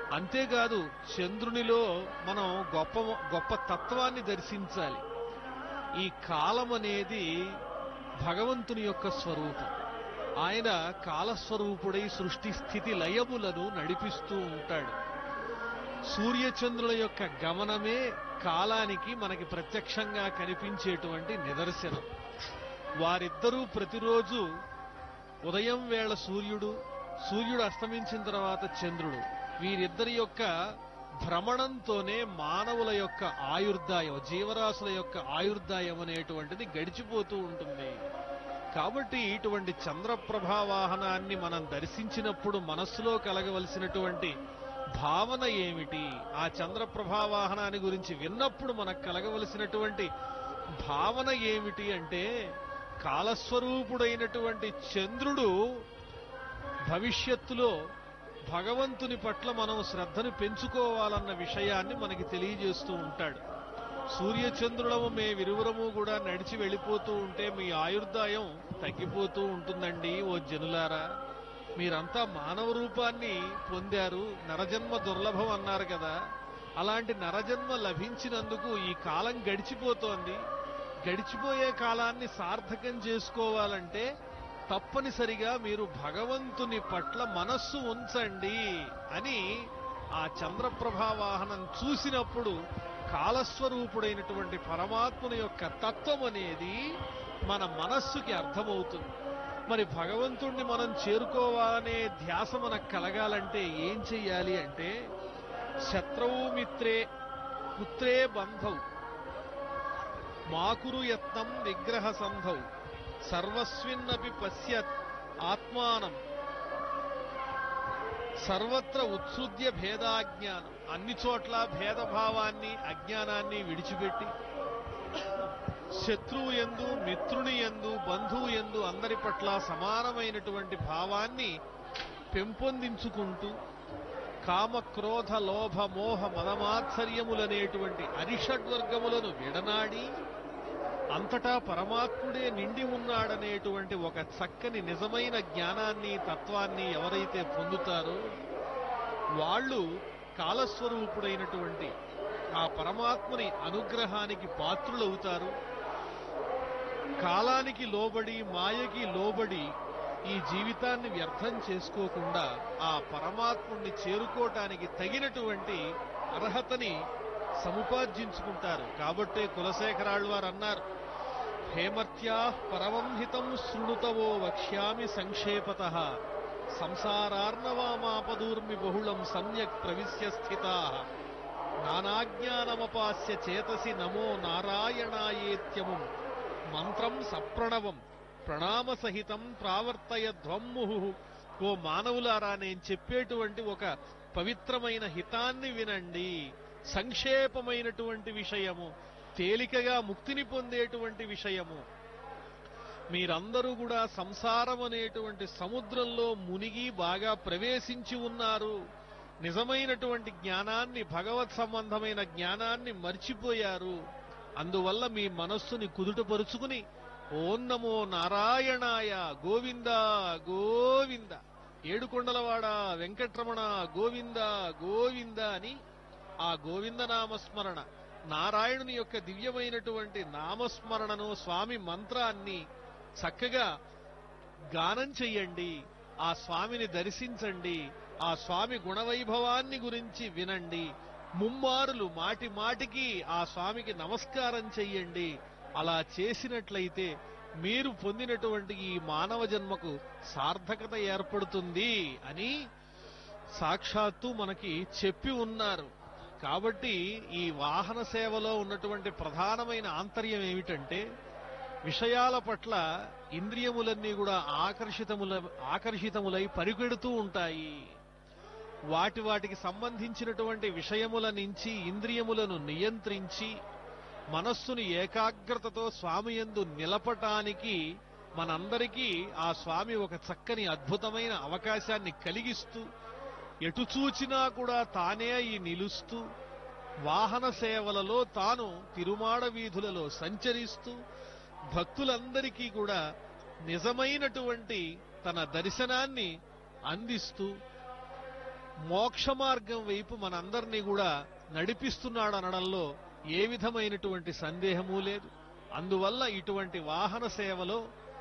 అంతేకాదు చంద్రునిలో మనం గొప్ప గొప్ప తత్వాన్ని దర్శించాలి. ఈ కాలం అనేది భగవంతుని యొక్క స్వరూపం. ఆయన కాలస్వరూపుడై సృష్టి స్థితి లయములను నడిపిస్తూ ఉంటాడు. సూర్యచంద్రుల యొక్క గమనమే కాలానికి మనకి ప్రత్యక్షంగా కనిపించేటువంటి నిదర్శనం. వారిద్దరూ ప్రతిరోజు ఉదయం వేళ సూర్యుడు అస్తమించిన తర్వాత చంద్రుడు, వీరిద్దరి యొక్క భ్రమణంతోనే మానవుల యొక్క ఆయుర్దాయం, జీవరాశుల యొక్క ఆయుర్దాయం అనేటువంటిది గడిచిపోతూ ఉంటుంది. కాబట్టి ఇటువంటి చంద్రప్రభావాహనాన్ని మనం దర్శించినప్పుడు మనస్సులో కలగవలసినటువంటి భావన ఏమిటి, ఆ చంద్రప్రభావాహనాన్ని గురించి విన్నప్పుడు మనకు కలగవలసినటువంటి భావన ఏమిటి అంటే, కాలస్వరూపుడైనటువంటి చంద్రుడు భవిష్యత్తులో భగవంతుని పట్ల మనం శ్రద్ధను పెంచుకోవాలన్న విషయాన్ని మనకి తెలియజేస్తూ ఉంటాడు. సూర్యచంద్రులము మేమిరువురము కూడా నడిచి వెళ్ళిపోతూ ఉంటే మీ ఆయుర్దాయం తగ్గిపోతూ ఉంటుందండి. ఓ జనులారా, మీరంతా మానవ రూపాన్ని పొందారు, నరజన్మ దుర్లభం అన్నారు కదా. అలాంటి నరజన్మ లభించినందుకు ఈ కాలం గడిచిపోతోంది. గడిచిపోయే కాలాన్ని సార్థకం చేసుకోవాలంటే తప్పనిసరిగా మీరు భగవంతుని పట్ల మనస్సు ఉంచండి అని ఆ చంద్రప్రభావాహనం చూసినప్పుడు కాలస్వరూపుడైనటువంటి పరమాత్ముని యొక్క తత్వం అనేది మన మనస్సుకి అర్థమవుతుంది. మరి భగవంతుణ్ణి మనం చేరుకోవాలనే ధ్యాస మనకు కలగాలంటే ఏం చెయ్యాలి అంటే, శత్రువు మిత్రే పుత్రే బంధౌ మాకురు యత్నం విగ్రహ సంధౌ సర్వస్మిన్నపి పశ్యత్ ఆత్మానం సర్వత్ర ఉత్సృజ్య భేదాజ్ఞానం. అన్ని చోట్ల భేదభావాన్ని అజ్ఞానాన్ని విడిచిపెట్టి శత్రువు యందు మిత్రుని యందు బంధువు యందు అందరి పట్ల సమానమైనటువంటి భావాన్ని పెంపొందించుకుంటూ కామ క్రోధ లోభ మోహ మదమాత్సర్యములనేటువంటి అరిషడ్వర్గములను విడనాడి అంతటా పరమాత్ముడే నిండి ఉన్నాడనేటువంటి ఒక చక్కని నిజమైన జ్ఞానాన్ని తత్వాన్ని ఎవరైతే పొందుతారో వాళ్ళు కాలస్వరూపుడైనటువంటి ఆ పరమాత్ముని అనుగ్రహానికి పాత్రులవుతారు. కాలానికి లోబడి మాయకి లోబడి ఈ జీవితాన్ని వ్యర్థం చేసుకోకుండా ఆ పరమాత్ముణ్ణి చేరుకోవటానికి తగినటువంటి అర్హతని సముపార్జించుకుంటారు. కాబట్టే కులశేఖరాళ్వారు అన్నారు, హేమర్త్యా పరమంహితం శృణుతవో వక్ష్యామి సంక్షేపతః సంసారార్ణవామాపదూర్మి బహుళం సమ్యక్ ప్రవిశ్య స్థితాః నానాజ్ఞానమపాస్య చేతసి నమో నారాయణాయేత్యముం మంత్రం సప్రణవం ప్రణామ సహితం ప్రావర్తయధ్వమ్ముహు. ఓ మానవులారా, నేను చెప్పేటువంటి ఒక పవిత్రమైన హితాన్ని వినండి. సంక్షేపమైనటువంటి విషయము, తేలికగా ముక్తిని పొందేటువంటి విషయము. మీరందరూ కూడా సంసారం అనేటువంటి సముద్రంలో మునిగి బాగా ప్రవేశించి ఉన్నారు. నిజమైనటువంటి జ్ఞానాన్ని, భగవత్ సంబంధమైన జ్ఞానాన్ని మర్చిపోయారు. అందువల్ల మీ మనస్సుని కుదుటపరుచుకుని ఓం నమో నారాయణాయ గోవింద గోవింద, ఏడుకొండలవాడ వెంకట్రమణ గోవింద గోవింద అని ఆ గోవింద నామస్మరణ, నారాయణుని యొక్క దివ్యమైనటువంటి నామస్మరణను, స్వామి మంత్రాన్ని చక్కగా గానం చెయ్యండి. ఆ స్వామిని దర్శించండి. ఆ స్వామి గుణవైభవాన్ని గురించి వినండి. ముమ్మారులు మాటి మాటికి ఆ స్వామికి నమస్కారం చెయ్యండి. అలా చేసినట్లయితే మీరు పొందినటువంటి ఈ మానవ జన్మకు సార్థకత ఏర్పడుతుంది అని సాక్షాత్తు మనకి చెప్పి ఉన్నారు. కాబట్టి ఈ వాహన సేవలో ఉన్నటువంటి ప్రధానమైన ఆంతర్యం ఏమిటంటే, విషయాల పట్ల ఇంద్రియములన్నీ కూడా ఆకర్షితములై పరిగెడుతూ ఉంటాయి. వాటికి సంబంధించినటువంటి విషయముల నుంచి ఇంద్రియములను నియంత్రించి మనస్సుని ఏకాగ్రతతో స్వామి యందు నిలపటానికి మనందరికీ ఆ స్వామి ఒక చక్కని అద్భుతమైన అవకాశాన్ని కలిగిస్తూ, ఎటు చూచినా కూడా తానే అయి నిలుస్తూ, వాహన సేవలలో తాను తిరుమాడ వీధులలో సంచరిస్తూ భక్తులందరికీ కూడా నిజమైనటువంటి తన దర్శనాన్ని అందిస్తూ మోక్ష మార్గం వైపు మనందరినీ కూడా నడిపిస్తున్నాడనడంలో ఏ విధమైనటువంటి సందేహమూ లేదు. అందువల్ల ఇటువంటి వాహన సేవలో